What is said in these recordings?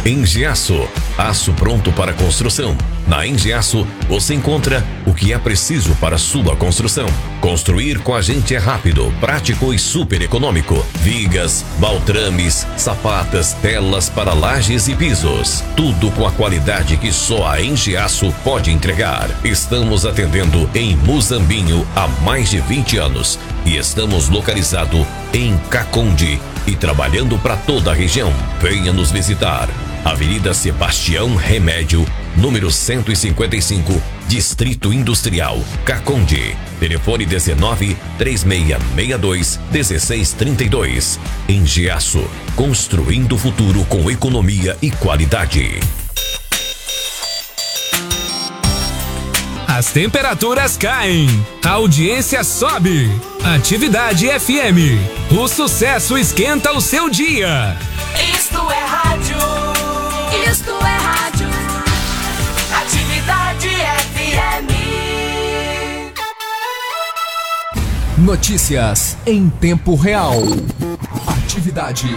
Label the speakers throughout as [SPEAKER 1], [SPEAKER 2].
[SPEAKER 1] Engiaço, aço pronto para construção. Na Engiaço, você encontra o que é preciso para sua construção. Construir com a gente é rápido, prático e super econômico. Vigas, baltrames, sapatas, telas para lajes e pisos. Tudo com a qualidade que só a Engiaço pode entregar. Estamos atendendo em Muzambinho há mais de 20 anos e estamos localizados em Caconde e trabalhando para toda a região. Venha nos visitar. Avenida Sebastião Remédio, número 155, Distrito Industrial, Caconde. Telefone 19-3662-1632. Engiaço, construindo o futuro com economia e qualidade.
[SPEAKER 2] As temperaturas caem, a audiência sobe. Atividade FM. O sucesso esquenta o seu dia.
[SPEAKER 3] Isto é rádio. Isto é rádio. Atividade FM.
[SPEAKER 4] Notícias em tempo real. Atividade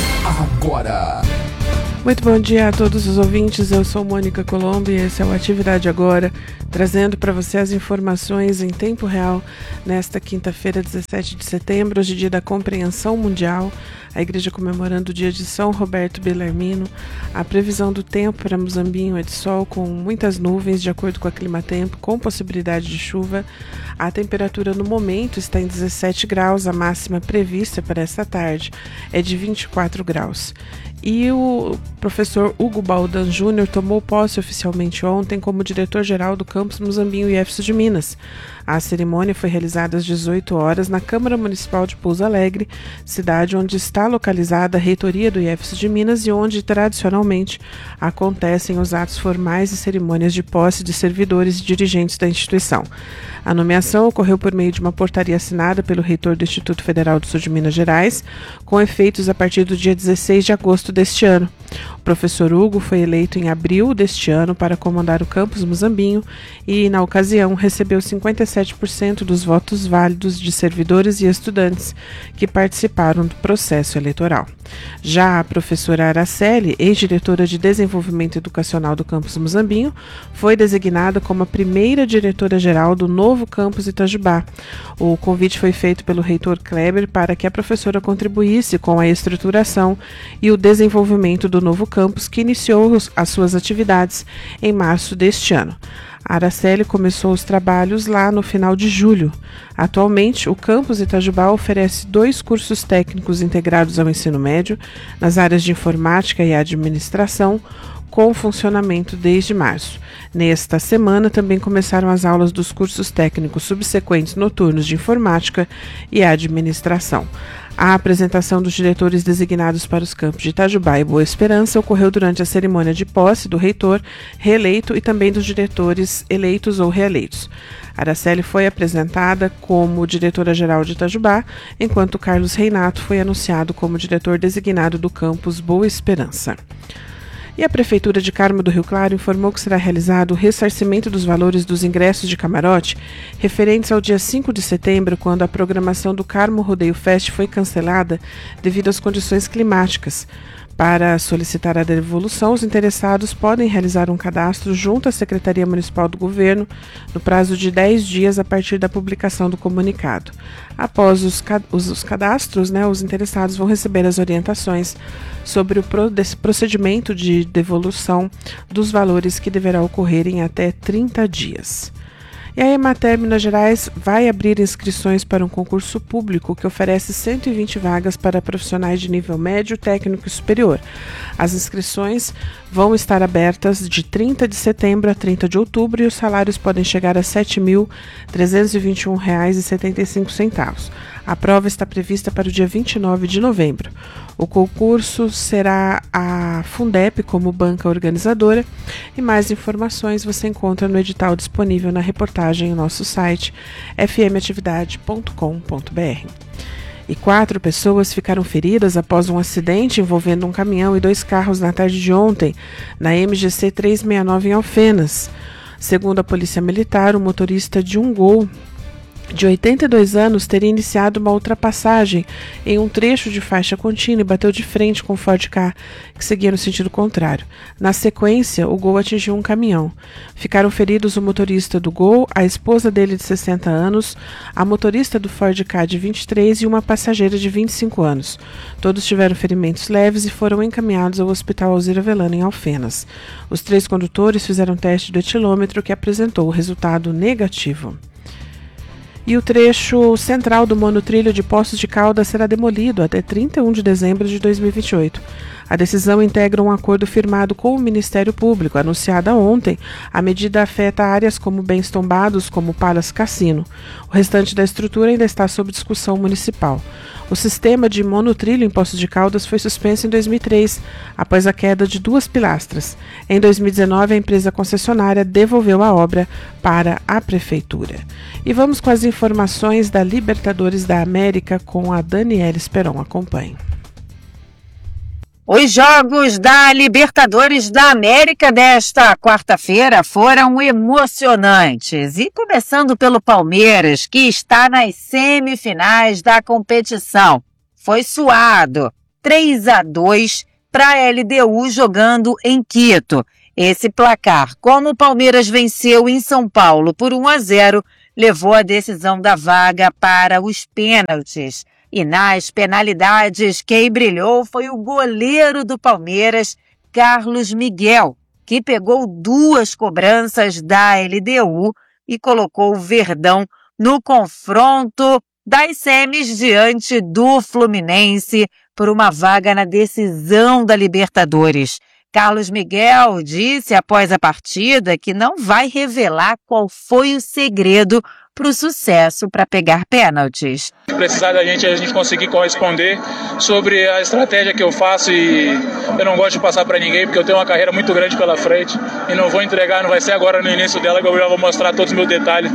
[SPEAKER 4] agora.
[SPEAKER 5] Muito bom dia a todos os ouvintes, eu sou Mônica Colombo e esse é o Atividade Agora, trazendo para você as informações em tempo real nesta quinta-feira, 17 de setembro, hoje dia da Compreensão Mundial, a igreja comemorando o dia de São Roberto Bellarmino. A previsão do tempo para Muzambinho é de sol com muitas nuvens, de acordo com a Climatempo, com possibilidade de chuva. A temperatura no momento está em 17 graus, a máxima prevista para esta tarde é de 24 graus. E o professor Hugo Baldan Júnior tomou posse oficialmente ontem como diretor-geral do campus Muzambinho IFSU de Minas. A cerimônia foi realizada às 18 horas na Câmara Municipal de Pouso Alegre, cidade onde está localizada a reitoria do IFSU de Minas e onde tradicionalmente acontecem os atos formais e cerimônias de posse de servidores e dirigentes da instituição. A nomeação ocorreu por meio de uma portaria assinada pelo reitor do Instituto Federal do Sul de Minas Gerais, com efeitos a partir do dia 16 de agosto deste ano. O professor Hugo foi eleito em abril deste ano para comandar o campus Muzambinho e, na ocasião, recebeu 57% dos votos válidos de servidores e estudantes que participaram do processo eleitoral. Já a professora Araceli, ex-diretora de Desenvolvimento Educacional do campus Muzambinho, foi designada como a primeira diretora-geral do novo campus Itajubá. O convite foi feito pelo reitor Kleber para que a professora contribuísse com a estruturação e o desenvolvimento do novo campus, que iniciou as suas atividades em março deste ano. A Araceli começou os trabalhos lá no final de julho. Atualmente, o campus Itajubá oferece 2 cursos técnicos integrados ao ensino médio, nas áreas de informática e administração, com funcionamento desde março. Nesta semana, também começaram as aulas dos cursos técnicos subsequentes noturnos de informática e administração. A apresentação dos diretores designados para os campos de Itajubá e Boa Esperança ocorreu durante a cerimônia de posse do reitor reeleito e também dos diretores eleitos ou reeleitos. Araceli foi apresentada como diretora-geral de Itajubá, enquanto Carlos Reinato foi anunciado como diretor designado do campus Boa Esperança. E a Prefeitura de Carmo do Rio Claro informou que será realizado o ressarcimento dos valores dos ingressos de camarote referentes ao dia 5 de setembro, quando a programação do Carmo Rodeio Fest foi cancelada devido às condições climáticas. Para solicitar a devolução, os interessados podem realizar um cadastro junto à Secretaria Municipal do Governo no prazo de 10 dias a partir da publicação do comunicado. Após os cadastros, os interessados vão receber as orientações sobre o procedimento de devolução dos valores, que deverá ocorrer em até 30 dias. E a Emater Minas Gerais vai abrir inscrições para um concurso público que oferece 120 vagas para profissionais de nível médio, técnico e superior. As inscrições vão estar abertas de 30 de setembro a 30 de outubro e os salários podem chegar a R$ 7.321,75. A prova está prevista para o dia 29 de novembro. O concurso será a Fundep como banca organizadora, e mais informações você encontra no edital disponível na reportagem em nosso site fmatividade.com.br. E 4 pessoas ficaram feridas após um acidente envolvendo um caminhão e 2 carros na tarde de ontem, na MGC 369 em Alfenas. Segundo a Polícia Militar, o motorista de um Gol de 82 anos, teria iniciado uma ultrapassagem em um trecho de faixa contínua e bateu de frente com o Ford Ka, que seguia no sentido contrário. Na sequência, o Gol atingiu um caminhão. Ficaram feridos o motorista do Gol, a esposa dele de 60 anos, a motorista do Ford Ka de 23 e uma passageira de 25 anos. Todos tiveram ferimentos leves e foram encaminhados ao Hospital Alzira Velano, em Alfenas. Os 3 condutores fizeram teste do etilômetro, que apresentou o resultado negativo. E o trecho central do monotrilho de Poços de Caldas será demolido até 31 de dezembro de 2028. A decisão integra um acordo firmado com o Ministério Público. Anunciada ontem, a medida afeta áreas como bens tombados, como Palace Cassino. O restante da estrutura ainda está sob discussão municipal. O sistema de monotrilho em Poços de Caldas foi suspenso em 2003, após a queda de 2 pilastras. Em 2019, a empresa concessionária devolveu a obra para a Prefeitura. E vamos com as informações da Libertadores da América com a Daniela Esperon. Acompanhe.
[SPEAKER 6] Os jogos da Libertadores da América desta quarta-feira foram emocionantes. E começando pelo Palmeiras, que está nas semifinais da competição. Foi suado, 3-2 para a LDU jogando em Quito. Esse placar, como o Palmeiras venceu em São Paulo por 1-0, levou a decisão da vaga para os pênaltis. E nas penalidades, quem brilhou foi o goleiro do Palmeiras, Carlos Miguel, que pegou 2 cobranças da LDU e colocou o Verdão no confronto das semis diante do Fluminense por uma vaga na decisão da Libertadores. Carlos Miguel disse após a partida que não vai revelar qual foi o segredo para o sucesso para pegar pênaltis.
[SPEAKER 7] Precisar da gente, a gente conseguir corresponder sobre a estratégia que eu faço, e eu não gosto de passar para ninguém porque eu tenho uma carreira muito grande pela frente e não vou entregar, não vai ser agora no início dela que eu já vou mostrar todos os meus detalhes,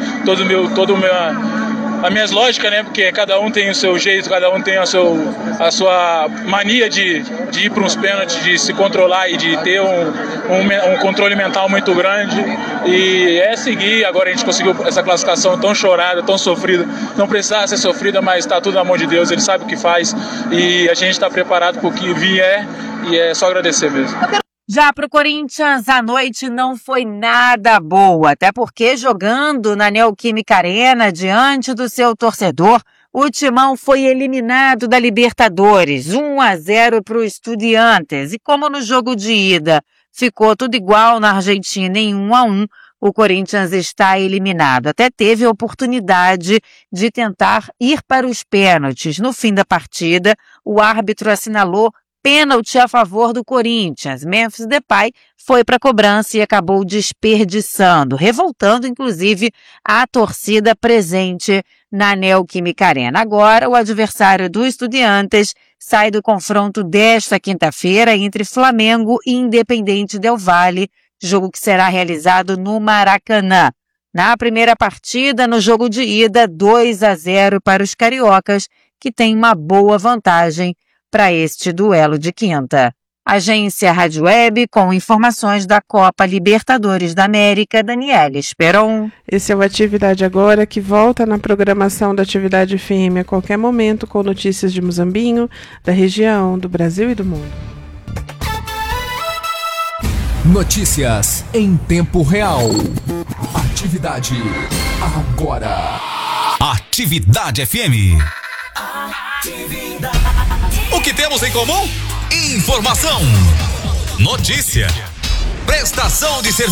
[SPEAKER 7] as minhas lógicas, né? Porque cada um tem o seu jeito, cada um tem a sua mania de ir para uns pênaltis, de se controlar e de ter um controle mental muito grande. E é seguir. Agora a gente conseguiu essa classificação tão chorada, tão sofrida. Não precisava ser sofrida, mas está tudo na mão de Deus. Ele sabe o que faz e a gente está preparado para o que vier, e é só agradecer mesmo.
[SPEAKER 6] Já para o Corinthians, a noite não foi nada boa, até porque jogando na Neoquímica Arena diante do seu torcedor, o Timão foi eliminado da Libertadores, 1-0 para o Estudiantes. E como no jogo de ida ficou tudo igual na Argentina em 1-1, o Corinthians está eliminado. Até teve a oportunidade de tentar ir para os pênaltis. No fim da partida, o árbitro assinalou pênalti a favor do Corinthians. Memphis Depay foi para a cobrança e acabou desperdiçando, revoltando inclusive a torcida presente na Neoquímica Arena. Agora, o adversário do Estudiantes sai do confronto desta quinta-feira entre Flamengo e Independente Del Valle, jogo que será realizado no Maracanã. Na primeira partida, no jogo de ida, 2-0 para os cariocas, que têm uma boa vantagem para este duelo de quinta. Agência Rádio Web com informações da Copa Libertadores da América, Daniela Esperon.
[SPEAKER 5] Esse é o Atividade Agora, que volta na programação da Atividade FM a qualquer momento, com notícias de Muzambinho, da região, do Brasil e do mundo.
[SPEAKER 4] Notícias em tempo real. Atividade Agora.
[SPEAKER 8] Atividade FM.
[SPEAKER 3] Atividade.
[SPEAKER 8] O que temos em comum? Informação, notícia, prestação de serviço.